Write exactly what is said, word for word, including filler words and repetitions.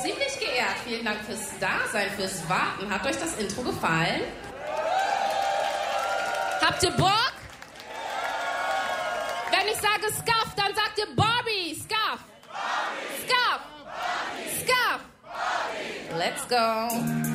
ziemlich geehrt. Vielen Dank fürs Dasein, fürs Warten. Hat euch das Intro gefallen? Habt ihr Bock? Wenn ich sage Scuff, dann sagt ihr Barbie. Scuff. Scuff. Scuff. Let's go.